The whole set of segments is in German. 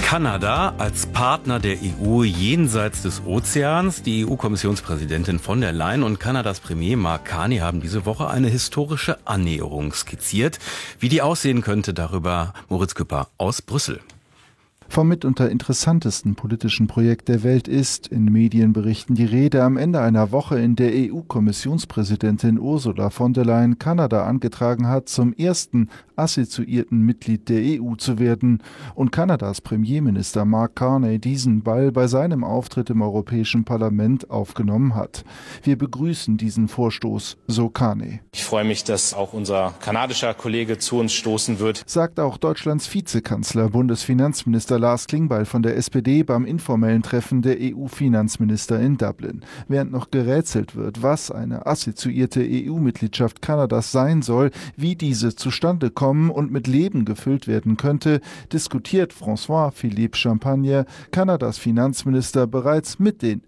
Kanada als Partner der EU jenseits des Ozeans. Die EU-Kommissionspräsidentin von der Leyen und Kanadas Premier Mark Carney haben diese Woche eine historische Annäherung skizziert. Wie die aussehen könnte, darüber Moritz Küpper aus Brüssel. Vom mitunter interessantesten politischen Projekt der Welt ist in Medienberichten die Rede am Ende einer Woche, in der EU-Kommissionspräsidentin Ursula von der Leyen Kanada angetragen hat, zum ersten assoziierten Mitglied der EU zu werden und Kanadas Premierminister Mark Carney diesen Ball bei seinem Auftritt im Europäischen Parlament aufgenommen hat. Wir begrüßen diesen Vorstoß, so Carney. Ich freue mich, dass auch unser kanadischer Kollege zu uns stoßen wird, sagt auch Deutschlands Vizekanzler, Bundesfinanzminister Lars Klingbeil von der SPD beim informellen Treffen der EU-Finanzminister in Dublin. Während noch gerätselt wird, was eine assoziierte EU-Mitgliedschaft Kanadas sein soll, wie diese zustande kommt und mit Leben gefüllt werden könnte, diskutiert François-Philippe Champagne, Kanadas Finanzminister, bereits mit den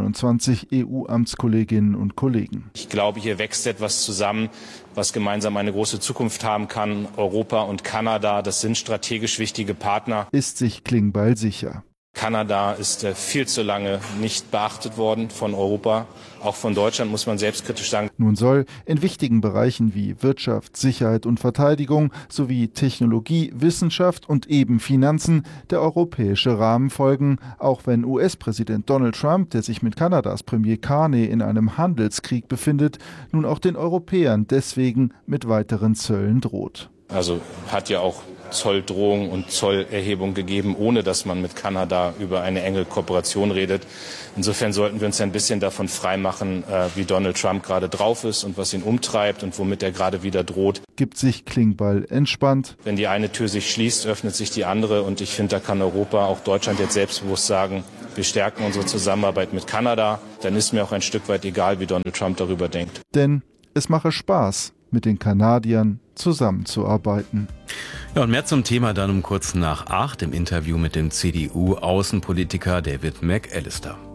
27 EU-Amtskolleginnen und Kollegen. Ich glaube, hier wächst etwas zusammen, was gemeinsam eine große Zukunft haben kann. Europa und Kanada, das sind strategisch wichtige Partner. Ist sich Klingbeil sicher. Kanada ist viel zu lange nicht beachtet worden von Europa. Auch von Deutschland muss man selbstkritisch sagen. Nun soll in wichtigen Bereichen wie Wirtschaft, Sicherheit und Verteidigung sowie Technologie, Wissenschaft und eben Finanzen der europäische Rahmen folgen, auch wenn US-Präsident Donald Trump, der sich mit Kanadas Premier Carney in einem Handelskrieg befindet, nun auch den Europäern deswegen mit weiteren Zöllen droht. Also hat ja auch Zolldrohungen und Zollerhebung gegeben, ohne dass man mit Kanada über eine enge Kooperation redet. Insofern sollten wir uns ein bisschen davon freimachen, wie Donald Trump gerade drauf ist und was ihn umtreibt und womit er gerade wieder droht. Gibt sich Klingbeil entspannt. Wenn die eine Tür sich schließt, öffnet sich die andere. Und ich finde, da kann Europa, auch Deutschland jetzt selbstbewusst sagen, wir stärken unsere Zusammenarbeit mit Kanada. Dann ist mir auch ein Stück weit egal, wie Donald Trump darüber denkt. Denn es mache Spaß, mit den Kanadiern zusammenzuarbeiten. Ja, und mehr zum Thema dann um kurz nach 8 im Interview mit dem CDU-Außenpolitiker David McAllister.